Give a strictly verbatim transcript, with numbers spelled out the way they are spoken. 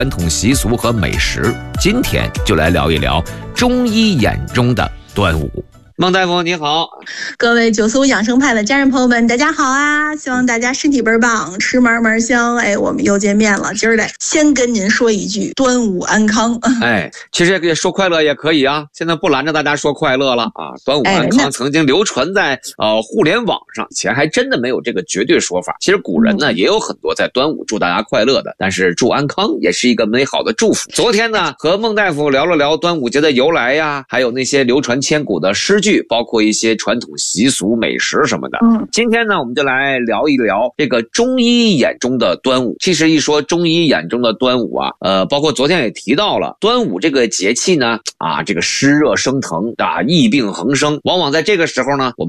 传统习俗和美食。今天就来聊一聊中医眼中的端午。孟大夫你好。 各位九四五养生派的家人朋友们大家好啊，希望大家身体倍儿棒，吃嘛嘛香。哎，我们又见面了，今儿得先跟您说一句端午安康。 哎，其实也说快乐也可以啊，现在不拦着大家说快乐了啊。端午安康曾经流传在、哎、呃互联网上，以前还真的没有这个绝对说法。其实古人呢、嗯、也有很多在端午祝大家快乐的，但是祝安康也是一个美好的祝福。昨天呢和孟大夫聊了聊端午节的由来呀，还有那些流传千古的诗句，包括一些传统习俗美食什么的。嗯，今天呢我们就来聊一聊这个中医眼中的端午。其实一说中医眼中的端午啊，呃包括昨天也提到了，端午这个节气呢啊这个湿热升腾啊，疫病横生，往往在这个时候呢我们